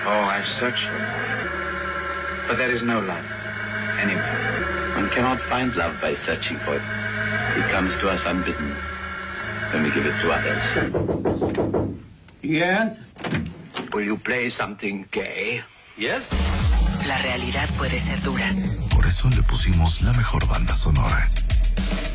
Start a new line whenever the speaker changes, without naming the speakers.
Oh, I've searched for it. But there is no love anywhere.
One cannot find love by searching for it. It comes to us unbidden when we give it to others.
Yes?
Will you play something gay? Yes.
La realidad puede ser dura.
Por eso le pusimos la mejor banda sonora.